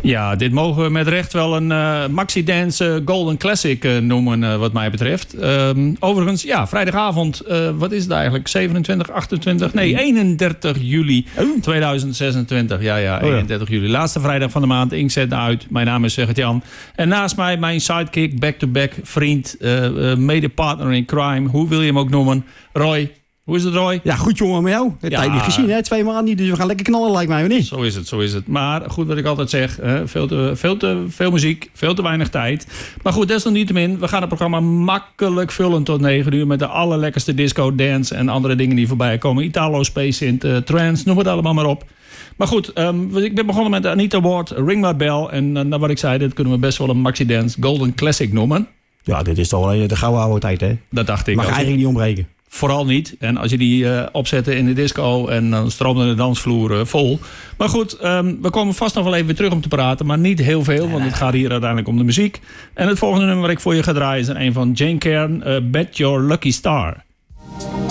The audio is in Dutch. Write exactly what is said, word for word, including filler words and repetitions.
Ja, dit mogen we met recht wel een uh, Maxi Dance uh, Golden Classic uh, noemen, uh, wat mij betreft. Um, overigens, ja, vrijdagavond, uh, wat is het eigenlijk? zevenentwintig, achtentwintig, nee, eenendertig juli tweeduizend zesentwintig. Ja, ja, eenendertig juli. Laatste vrijdag van de maand, inzet uit. Mijn naam is Gert-Jan. En naast mij mijn sidekick, back-to-back, vriend, uh, uh, mede-partner in crime, hoe wil je hem ook noemen, Roy. Hoe is het, Roy? Ja, goed jongen, met jou. Dat ja. heb je niet gezien, hè? Twee maanden niet, dus we gaan lekker knallen, lijkt mij, of niet? Zo is het, zo is het. Maar goed, wat ik altijd zeg, hè, veel, te, veel te veel muziek, veel te weinig tijd. Maar goed, desalniettemin, we gaan het programma makkelijk vullen tot negen uur... met de allerlekkerste disco, dance en andere dingen die voorbij komen. Italo, Space Synth, uh, trance, noem het allemaal maar op. Maar goed, um, ik ben begonnen met de Anita Ward, Ring My Bell. En uh, naar wat ik zei, dit kunnen we best wel een Maxi Dance Golden Classic noemen. Ja, dit is toch wel de gouden oude tijd, hè? Dat dacht ik. Mag eigenlijk niet ontbreken. Vooral niet. En als je die uh, opzette in de disco en dan stroomde de dansvloer uh, vol. Maar goed, um, we komen vast nog wel even weer terug om te praten. Maar niet heel veel, want het gaat hier uiteindelijk om de muziek. En het volgende nummer wat ik voor je ga draaien is een van Jane Cairn, uh, Bet Your Lucky Star.